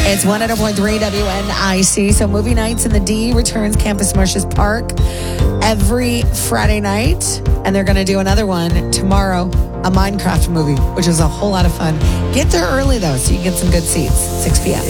It's 100.3 WNIC. So movie nights in the D returns Campus Martius Park every Friday night. And they're going to do another one tomorrow, a Minecraft movie, which is a whole lot of fun. Get there early, though, so you can get some good seats. 6 p.m.